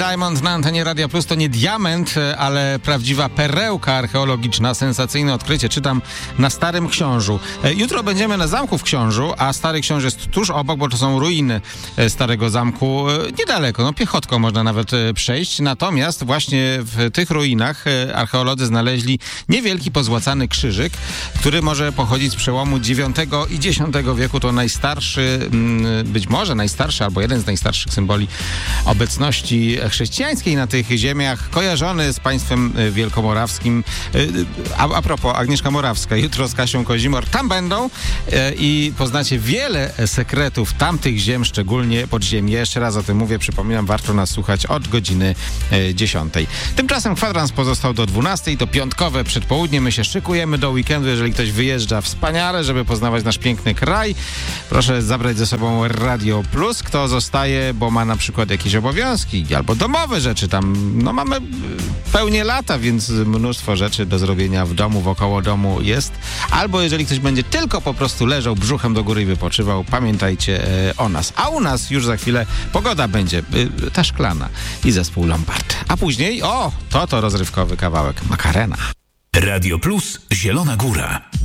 Diamond na antenie Radia Plus to nie diament, ale prawdziwa perełka archeologiczna, sensacyjne odkrycie. Czytam na Starym Książu. Jutro będziemy na zamku w Książu, a Stary Książ jest tuż obok, bo to są ruiny starego zamku. Niedaleko, piechotką można nawet przejść. Natomiast właśnie w tych ruinach archeolodzy znaleźli niewielki pozłacany krzyżyk, który może pochodzić z przełomu IX i X wieku. To najstarszy, być może najstarszy, albo jeden z najstarszych symboli obecności chrześcijańskiej na tych ziemiach, kojarzony z państwem wielkomorawskim. A propos, Agnieszka Morawska jutro z Kasią Kozimor tam będą i poznacie wiele sekretów tamtych ziem, szczególnie podziemia. Jeszcze raz o tym mówię, przypominam, warto nas słuchać od godziny 10. Tymczasem kwadrans pozostał do 12, to piątkowe przedpołudnie. My się szykujemy do weekendu. Jeżeli ktoś wyjeżdża, wspaniale, żeby poznawać nasz piękny kraj. Proszę zabrać ze sobą Radio Plus. Kto zostaje, bo ma na przykład jakieś obowiązki albo domowe rzeczy, tam mamy pełnię lata, więc mnóstwo rzeczy do zrobienia w domu, wokoło domu jest. Albo jeżeli ktoś będzie tylko po prostu leżał brzuchem do góry i wypoczywał, pamiętajcie o nas. A u nas już za chwilę pogoda będzie ta szklana i zespół Lombard. A później, to rozrywkowy kawałek Macarena. Radio Plus Zielona Góra.